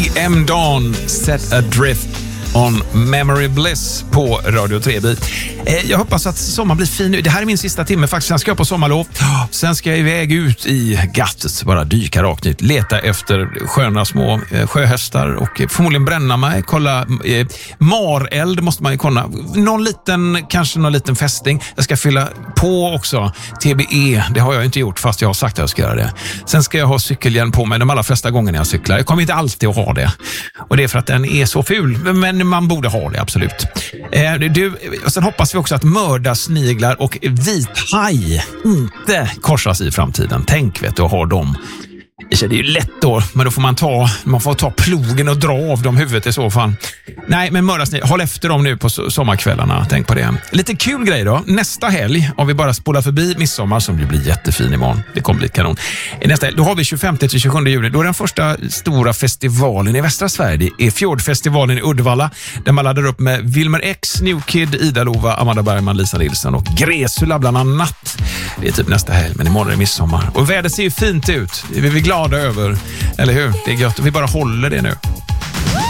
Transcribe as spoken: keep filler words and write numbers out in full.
T M Dawn, Set Adrift on Memory Bliss på Radio tre-bit. Eh, jag hoppas att sommaren blir fin nu. Det här är min sista timme faktiskt. Sen ska jag på sommarlov. Sen ska jag iväg ut i gattet, bara dyka rakt ut. Leta efter sköna små eh, sjöhästar och eh, förmodligen bränna mig. Kolla eh, mareld måste man ju kolla. Någon liten, kanske någon liten fästing. Jag ska fylla på också T B E. Det har jag inte gjort fast jag har sagt att jag ska göra det. Sen ska jag ha cykelhjälm på mig de allra flesta gångerna jag cyklar. Jag kommer inte alltid att ha det. Och det är för att den är så ful. Men man borde ha det, absolut. Eh, du, och sen hoppas vi också att mördarsniglar och vithaj inte korsas i framtiden. Tänk, vet du, att ha dem. Det är ju lätt då, men då får man ta man får ta plogen och dra av dem huvudet i så fall. Nej, men mördarsniglar, håll efter dem nu på sommarkvällarna. Tänk på det. Lite kul grej då. Nästa helg, om vi bara spolar förbi midsommar som ju blir jättefin imorgon. Det kommer bli kanon. Nästa helg, då har vi tjugofemte till tjugosjunde juni. Då är den första stora festivalen i västra Sverige. Det är Fjordfestivalen i Uddevalla. Där man laddar upp med Wilmer X, New Kid, Ida Lova, Amanda Bergman, Lisa Nilsson och Gresula bland annat. Det är typ nästa helg, men imorgon är det midsommar. Och vädret ser ju fint ut. Vi är glada över, eller hur? Det är gött. Vi bara håller det nu.